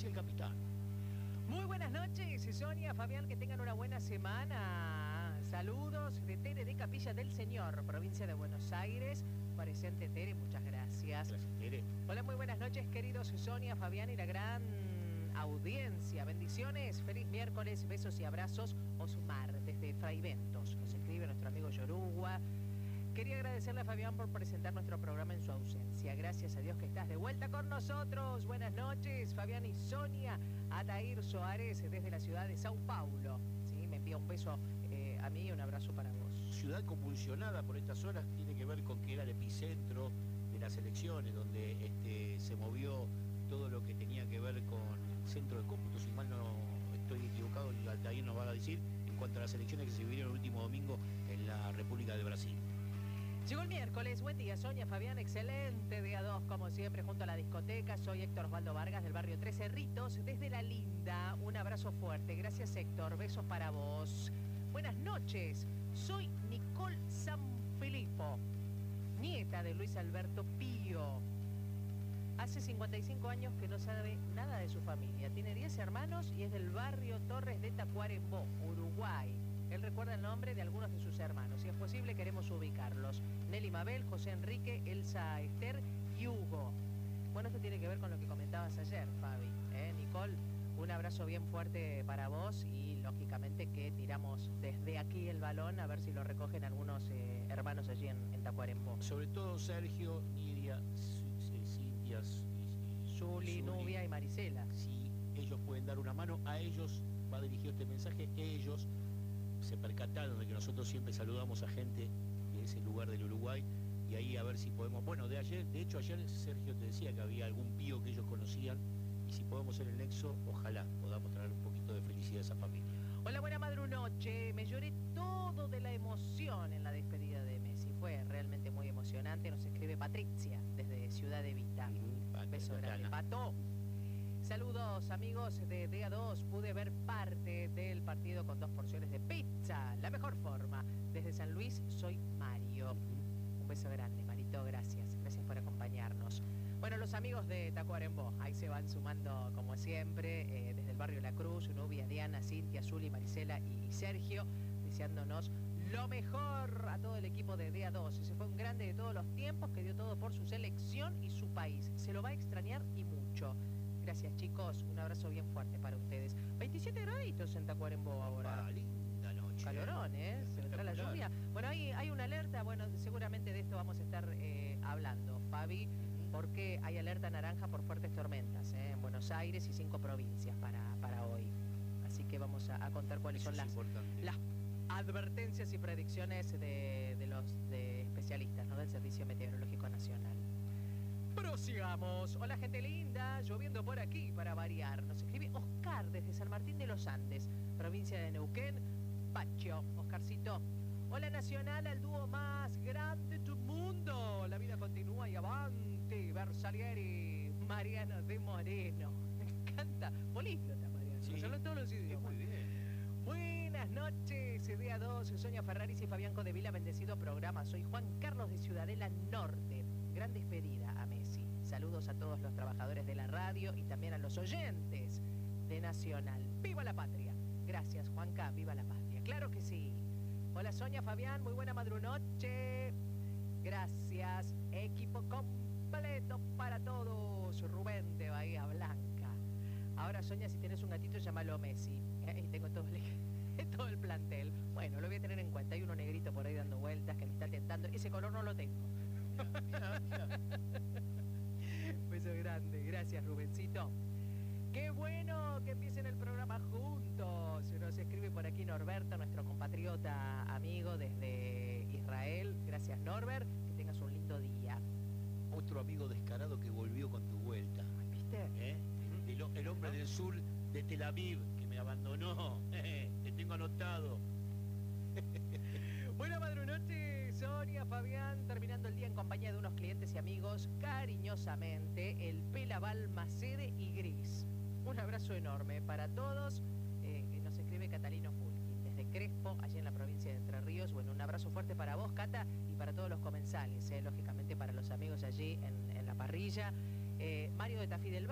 hacia el capitán. Muy buenas noches, Sonia, Fabián, que tengan una buena semana. Saludos de Tere de Capilla del Señor, provincia de Buenos Aires. Presente Tere, muchas gracias. Gracias, Tere. Hola, muy buenas noches, queridos Sonia, Fabián y la gran audiencia. Bendiciones, feliz miércoles, besos y abrazos. Osmar, desde Fraiventos, nos escribe nuestro amigo Yorugua. Quería agradecerle a Fabián por presentar nuestro programa en su ausencia. Gracias a Dios que estás de vuelta con nosotros. Buenas noches, Fabián y Sonia. Atair Soares, desde la ciudad de Sao Paulo. ¿Sí? Me envía un beso a mí y un abrazo para vos. Ciudad convulsionada por estas horas, tiene que ver con que era el epicentro de las elecciones, donde se movió todo lo que tenía que ver con el centro de cómputo, si mal no estoy equivocado, Altair nos va a decir, en cuanto a las elecciones que se vivieron el último domingo en la República de Brasil. Llegó el miércoles, buen día Sonia, Fabián, excelente día 2 como siempre junto a la discoteca. Soy Héctor Osvaldo Vargas del barrio Tres Cerritos, desde La Linda. Un abrazo fuerte, gracias Héctor, besos para vos. Buenas noches, soy Nicole Sanfilippo, nieta de Luis Alberto Pío. Hace 55 años que no sabe nada de su familia, tiene 10 hermanos y es del barrio Torres de Tacuarembó, Uruguay. Él recuerda el nombre de algunos de sus hermanos. Si es posible, queremos ubicarlos. Nelly Mabel, José Enrique, Elsa Esther y Hugo. Bueno, esto tiene que ver con lo que comentabas ayer, Fabi. Nicole, un abrazo bien fuerte para vos y, lógicamente, que tiramos desde aquí el balón a ver si lo recogen algunos hermanos allí en Tacuarembó. Sobre todo Sergio, Nidia, Cintia, Zuli, Nubia y Marisela. Si ellos pueden dar una mano, a ellos va dirigido este mensaje. Ellos se percataron de que nosotros siempre saludamos a gente de ese lugar del Uruguay y ahí a ver si podemos, bueno, de hecho ayer Sergio te decía que había algún pío que ellos conocían y si podemos ser el nexo, ojalá podamos traer un poquito de felicidad a esa familia. Hola, buena madrunoche, me lloré todo de la emoción en la despedida de Messi, fue realmente muy emocionante. Nos escribe Patricia desde Ciudad de Vita. Beso grande, Pato. Saludos amigos de DA2, pude ver parte del partido con 2 porciones de pizza, la mejor forma. Desde San Luis soy Mario. Un beso grande, Marito, gracias por acompañarnos. Bueno, los amigos de Tacuarembó, ahí se van sumando como siempre, desde el barrio La Cruz, Nubia, Diana, Cintia, Zuli, Marisela y Sergio, deseándonos lo mejor a todo el equipo de DA2. Ese fue un grande de todos los tiempos que dio todo por su selección y su país. Se lo va a extrañar y mucho. Gracias chicos, un abrazo bien fuerte para ustedes. 27 graditos en Tacuarembó ahora. Linda noche. Calorón, se vendrá la lluvia. Bueno, hay una alerta, bueno, seguramente de esto vamos a estar hablando, Fabi, porque hay alerta naranja por fuertes tormentas en Buenos Aires y 5 provincias para hoy. Así que vamos a contar cuáles son las advertencias y predicciones de los especialistas, ¿no?, del Servicio Meteorológico Nacional. Prosigamos. Hola gente linda, lloviendo por aquí para variar. Nos escribe Oscar desde San Martín de los Andes, provincia de Neuquén, Pacho. Oscarcito. Hola Nacional, al dúo más grande del mundo. La vida continúa y avanti. Bersalieri, Mariano de Moreno. Me encanta. Políglota, Mariano. Sí, habla todos los idiomas. Muy bien. Buenas noches, día 2, Sonia Ferraris y Fabián Codevila, bendecido programa. Soy Juan Carlos de Ciudadela Norte. Gran despedida a Messi. Saludos a todos los trabajadores de la radio y también a los oyentes de Nacional. ¡Viva la patria! Gracias, Juanca, viva la patria. ¡Claro que sí! Hola, Sonia, Fabián, muy buena madrunoche. Gracias, equipo completo para todos. Rubén de Bahía Blanca. Ahora, Sonia, si tienes un gatito, llámalo Messi. Y tengo todo el plantel. Bueno, lo voy a tener en cuenta. Hay uno negrito por ahí dando vueltas que me está tentando. Ese color no lo tengo. Mira. Beso grande, gracias Rubencito. Qué bueno que empiecen el programa juntos. Nos escribe por aquí Norberto, nuestro compatriota amigo desde Israel. Gracias Norbert, que tengas un lindo día. Otro amigo descarado que volvió con tu vuelta. ¿Viste? El hombre del sur de Tel Aviv que me abandonó. Te tengo anotado. Buena madrunoche, Sonia, Fabián, terminando el día en compañía de unos clientes y amigos, cariñosamente, el Pela Balmacede y Gris. Un abrazo enorme para todos, que nos escribe Catalino Fulkin, desde Crespo, allí en la provincia de Entre Ríos. Bueno, un abrazo fuerte para vos, Cata, y para todos los comensales, lógicamente para los amigos allí en la parrilla. Mario de Tafí del